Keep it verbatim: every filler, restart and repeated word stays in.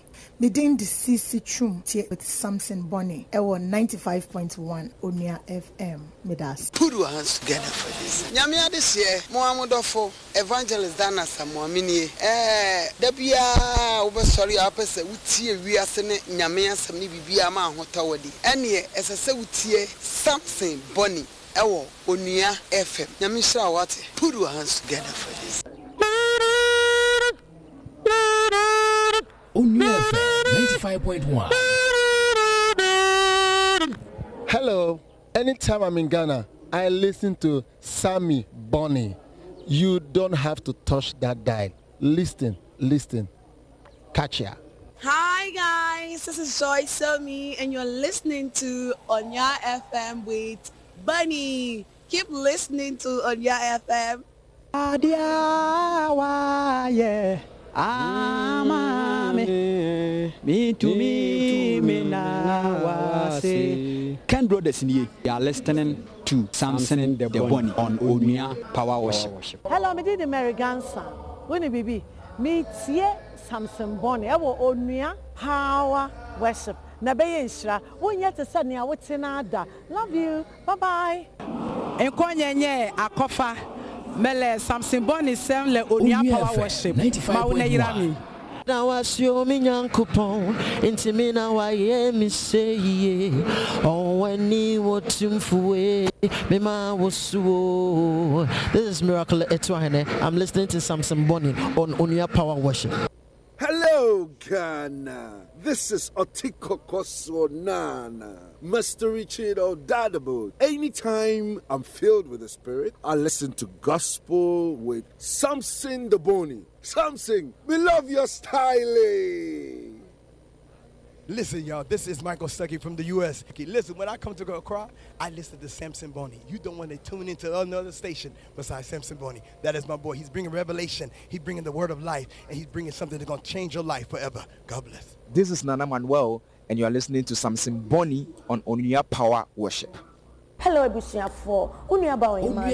Midin the C C Chum tie with Samson Bonnie. Ewo ninety-five point one Onia F M. Midas. Put your hands together for this. Nyamia this year, Mohamedofo, Evangelist Dana Samuamini. Eh, Debia, over sorry, I pass a wutie, we are sending Nyamia Samni Biama Hotawadi. And ye, as I say, wutie, Samson Bonnie. Ewo Onia F M. Nyamisha what? Put your hands together for this. Onia F M ninety-five point one. Hello. Anytime I'm in Ghana, I listen to Sammy Bonnie. You don't have to touch that dial. Listen, listen. Catch ya. Hi guys, this is Joy Somi and you're listening to Onya F M with Bunny. Keep listening to Onya F M. Adiawa, yeah. Amame. Me to me, me na wase. Ken brothers in here. You are listening to Samson the Bonnie on Onya Power Worship. Hello, me did the Americansa. Winnie baby. Me tie Samson Bonnie. I will Onya Power Worship. Na be yensra. Won yet to send ya wote na ada. Love you. Bye bye. Enkonyenye akofa mele Samson Bonnie sem le Onya Power Worship. Ma wona yirami. Now I see me yankupon into me now I hear me say oh when he was me ma was so. This is Miracle Etwane. I'm listening to Samson Bonnie on Onya Power Worship. Hello Ghana, this is Otiko Koso Nana, Master Richard Odadabo. Anytime I'm filled with the Spirit, I listen to gospel with Samson the Bonnie. Samson, we love your style. Listen, y'all, this is Michael Stuckey from the U S. Okay, listen, when I come to Accra, I listen to Samson Bonnie. You don't want to tune into another station besides Samson Bonnie. That is my boy. He's bringing revelation. He's bringing the word of life, and he's bringing something that's going to change your life forever. God bless. This is Nana Manuel, and you are listening to Samson Bonnie on Onya Power Worship. Hello, Ebusia for Onya Power.